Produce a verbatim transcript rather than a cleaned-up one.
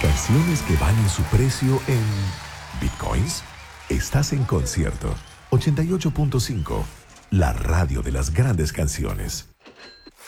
Canciones que valen su precio en Bitcoins. Estás en Concierto ochenta y ocho punto cinco, la radio de las grandes canciones.